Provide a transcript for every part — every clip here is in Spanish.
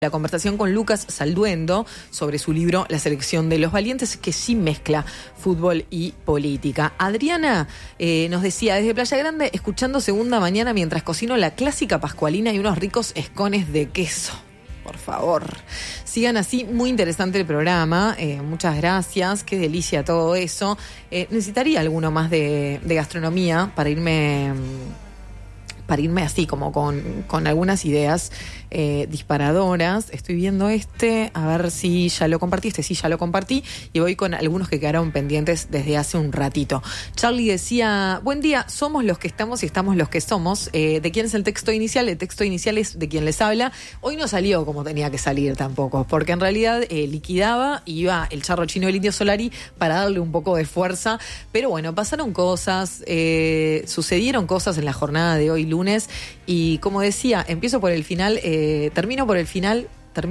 La conversación con Lucas Salduendo sobre su libro La selección de los valientes, que sí mezcla fútbol y política. Adriana nos decía, desde Playa Grande, escuchando Segunda Mañana mientras cocino la clásica pascualina y unos ricos escones de queso. Por favor, sigan así, muy interesante el programa, muchas gracias, qué delicia todo eso. Necesitaría alguno más de gastronomía para irme así como con algunas ideas disparadoras. Estoy viendo a ver si ya lo compartí. Sí, ya lo compartí y voy con algunos que quedaron pendientes desde hace un ratito. Charlie decía, buen día, somos los que estamos y estamos los que somos. ¿De quién es el texto inicial? El texto inicial es de quien les habla. Hoy no salió como tenía que salir tampoco, porque en realidad liquidaba y iba el charro chino del Indio Solari para darle un poco de fuerza, pero bueno, pasaron cosas, sucedieron cosas en la jornada de hoy lunes y como decía, empiezo por el final, termino por el final,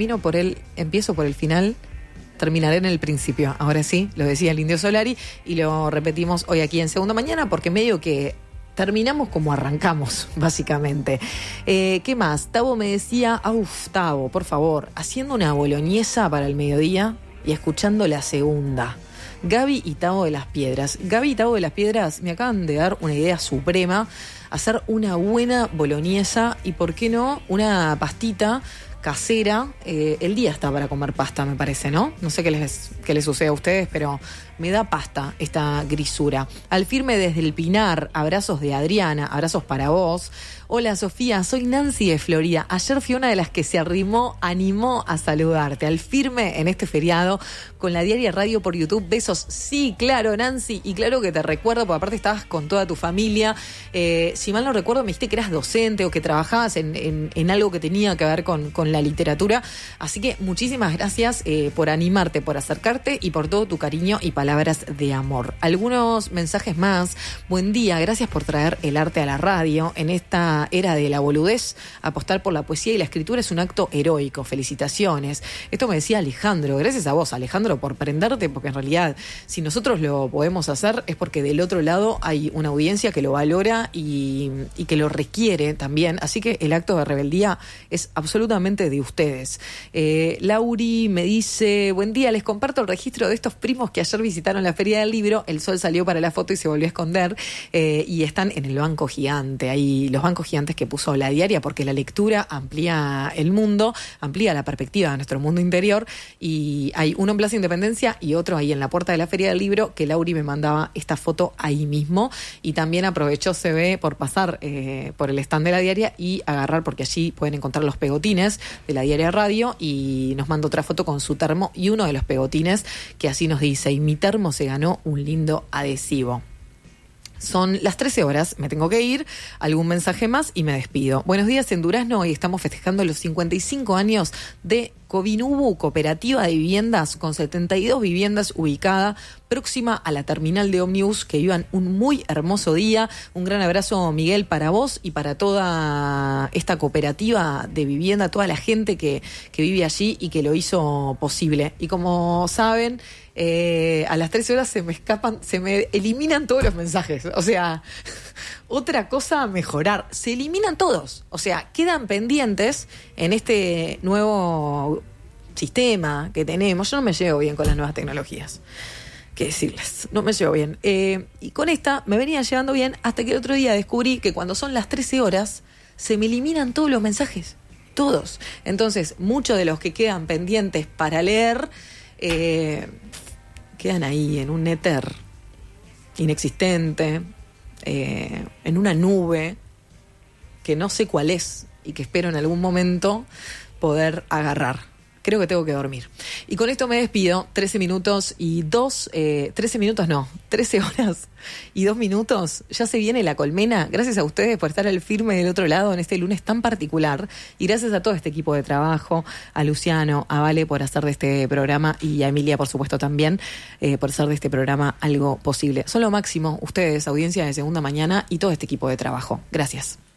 empiezo por el final, terminaré en el principio. Ahora sí, lo decía el Indio Solari y lo repetimos hoy aquí en Segunda Mañana porque medio que terminamos como arrancamos, básicamente. ¿Qué más? Tavo me decía, Tavo, por favor, haciendo una boloñesa para el mediodía y escuchando La Segunda. Gaby y Tavo de las Piedras. Gaby y Tavo de las Piedras me acaban de dar una idea suprema, hacer una buena boloñesa y, ¿por qué no?, una pastita casera. El día está para comer pasta, me parece, ¿no? No sé qué les sucede a ustedes, pero me da pasta esta grisura. Al firme desde el Pinar, abrazos de Adriana, abrazos para vos. Hola Sofía, soy Nancy de Florida. Ayer fui una de las que se animó a saludarte. Al firme en este feriado con la Diaria Radio por YouTube. Besos. Sí, claro, Nancy, y claro que te recuerdo, porque aparte estabas con toda tu familia. Si mal no recuerdo, me dijiste que eras docente o que trabajabas en algo que tenía que ver con la literatura. Así que muchísimas gracias por animarte, por acercarte y por todo tu cariño y palabras de amor. Algunos mensajes más. Buen día, gracias por traer el arte a la radio. En esta era de la boludez, apostar por la poesía y la escritura es un acto heroico. Felicitaciones. Esto me decía Alejandro. Gracias a vos, Alejandro, por prenderte, porque en realidad si nosotros lo podemos hacer es porque del otro lado hay una audiencia que lo valora y que lo requiere también. Así que el acto de rebeldía es absolutamente de ustedes. Lauri me dice, buen día, les comparto el registro de estos primos que ayer visitaron la Feria del Libro. El sol salió para la foto y se volvió a esconder, y están en el banco gigante. Ahí los bancos gigantes que puso la Diaria, porque la lectura amplía el mundo, amplía la perspectiva de nuestro mundo interior, y hay uno en Plaza Independencia y otro ahí en la puerta de la Feria del Libro, que Lauri me mandaba esta foto ahí mismo, y también aprovechó, se ve, por pasar por el stand de la Diaria y agarrar, porque allí pueden encontrar los pegotines de la Diaria Radio, y nos manda otra foto con su termo y uno de los pegotines que así nos dice, y mi termo se ganó un lindo adhesivo. Son las 13 horas, me tengo que ir, algún mensaje más y me despido. Buenos días, en Durazno hoy estamos festejando los 55 años de Covinubu, cooperativa de viviendas con 72 viviendas ubicada próxima a la terminal de ómnibus. Que vivan un muy hermoso día. Un gran abrazo, Miguel, para vos y para toda esta cooperativa de vivienda, toda la gente que vive allí y que lo hizo posible. Y como saben, a las 13 horas se me eliminan todos los mensajes. O sea, otra cosa a mejorar. Se eliminan todos. O sea, quedan pendientes en este nuevo sistema que tenemos. Yo no me llevo bien con las nuevas tecnologías, qué decirles, no me llevo bien. Y con esta me venía llevando bien hasta que el otro día descubrí que cuando son las 13 horas se me eliminan todos los mensajes. Todos. Entonces, muchos de los que quedan pendientes para leer quedan ahí en un éter inexistente, en una nube que no sé cuál es y que espero en algún momento poder agarrar. Creo que tengo que dormir. Y con esto me despido. 13 horas y 2 minutos. Ya se viene la colmena. Gracias a ustedes por estar al firme del otro lado en este lunes tan particular. Y gracias a todo este equipo de trabajo, a Luciano, a Vale por hacer de este programa, y a Emilia, por supuesto, también, por hacer de este programa algo posible. Son lo máximo ustedes, audiencia de Segunda Mañana, y todo este equipo de trabajo. Gracias.